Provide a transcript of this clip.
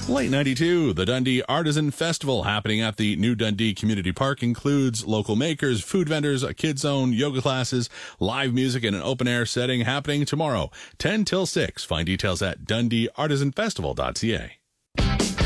Late 92, the Dundee Artisan Festival happening at the New Dundee Community Park includes local makers, food vendors, a kids zone, yoga classes, live music, and an open-air setting happening tomorrow, 10 till 6. Find details at dundeeartisanfestival.ca.